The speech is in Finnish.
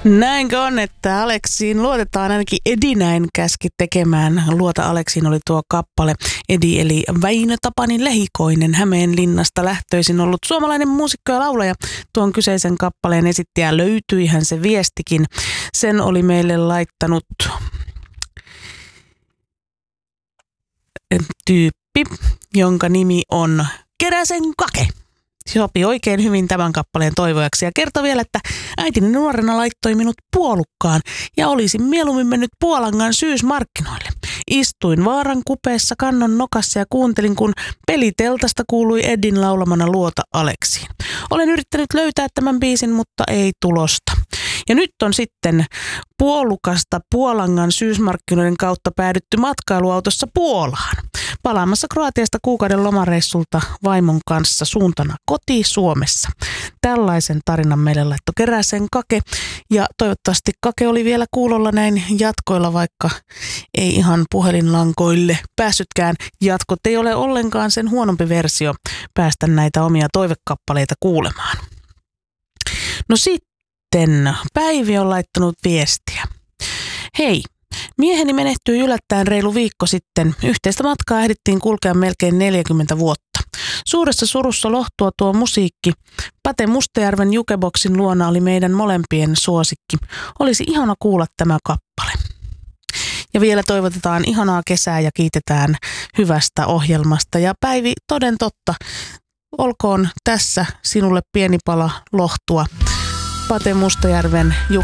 Näinkö on, että Aleksiin luotetaan, ainakin Edi näin käski tekemään. Luota Aleksiin oli tuo kappale. Edi eli Väinö Tapani Lehikoinen, Hämeenlinnasta lähtöisin ollut suomalainen muusikko ja laulaja. Tuon kyseisen kappaleen esittäjä, löytyihän se viestikin. Sen oli meille laittanut tyyppi, jonka nimi on Keräsen Kake. Sopii oikein hyvin tämän kappaleen toivojaksi ja kertoi vielä, että äitini nuorena laittoi minut puolukkaan ja olisin mieluummin mennyt Puolangan syysmarkkinoille. Istuin vaaran kupeessa kannon nokassa ja kuuntelin, kun peliteltasta kuului Edin laulamana Luota Aleksiin. Olen yrittänyt löytää tämän biisin, mutta ei tulosta. Ja nyt on sitten Puolukasta Puolangan syysmarkkinoiden kautta päädytty matkailuautossa Puolaan. Palaamassa Kroatiasta kuukauden lomareissulta vaimon kanssa suuntana koti Suomessa. Tällaisen tarinan meille laittoi Keräsen Kake ja toivottavasti Kake oli vielä kuulolla näin jatkoilla, vaikka ei ihan puhelinlankoille päässytkään. Jatkot ei ole ollenkaan sen huonompi versio päästä näitä omia toivekappaleita kuulemaan. No sitten Päivi on laittanut viestiä. Hei, mieheni menehtyi yllättäen reilu viikko sitten. Yhteistä matkaa ehdittiin kulkea melkein 40 vuotta. Suuressa surussa lohtua tuo musiikki. Pate Mustajärven Jukeboksin luona oli meidän molempien suosikki. Olisi ihana kuulla tämä kappale. Ja vielä toivotetaan ihanaa kesää ja kiitetään hyvästä ohjelmasta. Ja Päivi, toden totta, olkoon tässä sinulle pieni pala lohtua Pate Mustajärven